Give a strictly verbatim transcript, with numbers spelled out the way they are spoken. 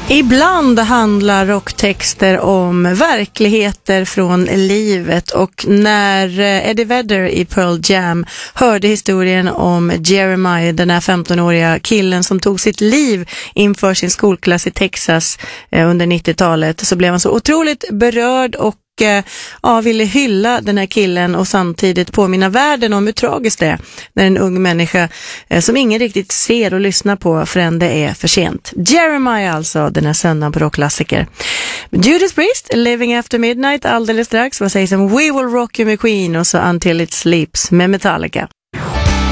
Ibland handlar rocktexter om verkligheter från livet, och när Eddie Vedder i Pearl Jam hörde historien om Jeremiah, den här femtonåriga killen som tog sitt liv inför sin skolklass i Texas under nittiotalet, så blev han så otroligt berörd och ja, ville hylla den här killen och samtidigt påminna världen om hur tragiskt det är när en ung människa eh, som ingen riktigt ser och lyssnar på förrän det är för sent. Jeremiah alltså, den här söndagen på rockklassiker. Judas Priest, Living After Midnight alldeles strax. Vad sägs om We Will Rock You med Queen och så Until It Sleeps med Metallica.